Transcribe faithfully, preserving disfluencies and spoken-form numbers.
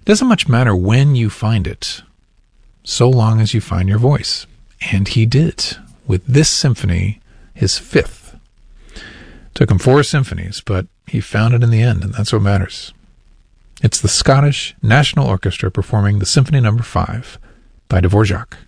doesn't much matter when you find it, so long as you find your voice. And he did, with this symphony, his fifth. Took him four symphonies, but he found it in the end, and that's what matters. It's the Scottish National Orchestra performing the Symphony Number Five by Dvorak.